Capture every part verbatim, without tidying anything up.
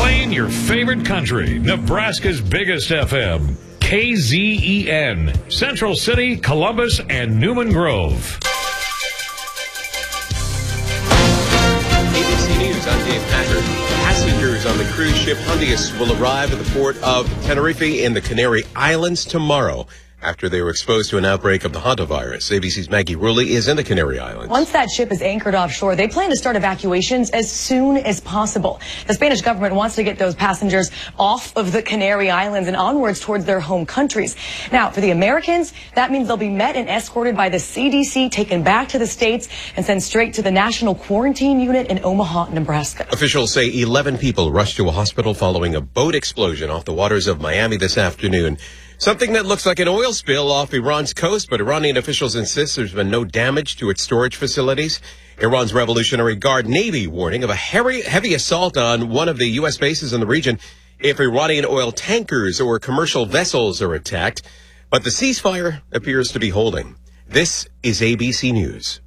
Playing your favorite country, Nebraska's biggest F M. K Z E N, Central City, Columbus, and Newman Grove. A B C News, I'm Dave Packard. Passengers on the cruise ship Hondius will arrive at the port of Tenerife in the Canary Islands tomorrow after they were exposed to an outbreak of the hantavirus. A B C's Maggie Rulli is in the Canary Islands. Once that ship is anchored offshore, they plan to start evacuations as soon as possible. The Spanish government wants to get those passengers off of the Canary Islands and onwards towards their home countries. Now, for the Americans, that means they'll be met and escorted by the C D C, taken back to the States, and sent straight to the National Quarantine Unit in Omaha, Nebraska. Officials say eleven people rushed to a hospital following a boat explosion off the waters of Miami this afternoon. Something that looks like an oil spill off Iran's coast, but Iranian officials insist there's been no damage to its storage facilities. Iran's Revolutionary Guard Navy warning of a heavy, heavy assault on one of the U S bases in the region if Iranian oil tankers or commercial vessels are attacked. But the ceasefire appears to be holding. This is A B C News.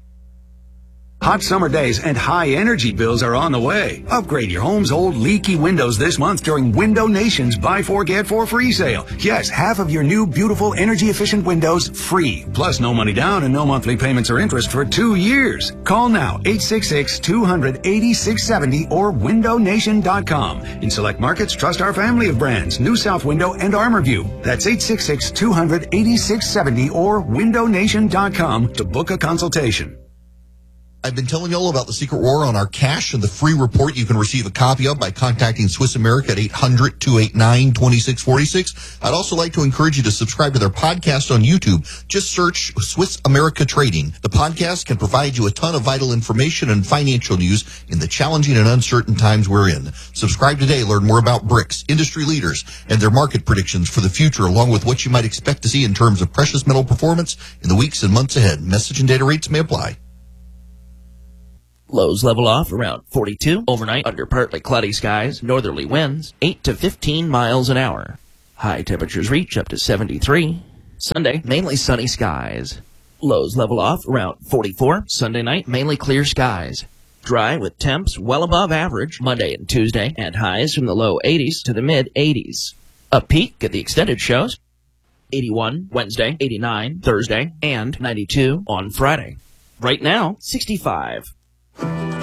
Hot summer days and high energy bills are on the way. Upgrade your home's old leaky windows this month during Window Nation's Buy Four Get Four free sale. Yes, half of your new beautiful energy efficient windows free. Plus no money down and no monthly payments or interest for two years. Call now eight six six, two hundred, eighty-six seventy or window nation dot com. In select markets, trust our family of brands, New South Window and ArmorView. That's eight six six, two hundred, eighty-six seventy or window nation dot com to book a consultation. I've been telling you all about the secret war on our cash and the free report you can receive a copy of by contacting Swiss America at eight hundred, two eight nine, two six four six. I'd also like to encourage you to subscribe to their podcast on YouTube. Just search Swiss America Trading. The podcast can provide you a ton of vital information and financial news in the challenging and uncertain times we're in. Subscribe today. Learn more about B R I C S, industry leaders, and their market predictions for the future, along with what you might expect to see in terms of precious metal performance in the weeks and months ahead. Message and data rates may apply. Lows level off around forty-two. Overnight, under partly cloudy skies, northerly winds, eight to fifteen miles an hour. High temperatures reach up to seventy-three. Sunday, mainly sunny skies. Lows level off around forty-four. Sunday night, mainly clear skies. Dry with temps well above average Monday and Tuesday, and highs from the low eighties to the mid eighties. A peak at the extended shows. eighty-one Wednesday, eighty-nine Thursday, and ninety-two on Friday. Right now, sixty-five.